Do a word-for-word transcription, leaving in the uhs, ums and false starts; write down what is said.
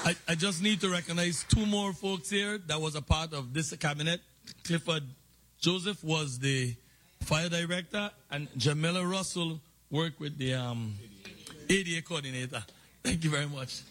I, I just need to recognize two more folks here that was a part of this cabinet. Clifford Joseph was the fire director, and Jamila Russell worked with the um, A D A coordinator. Thank you very much.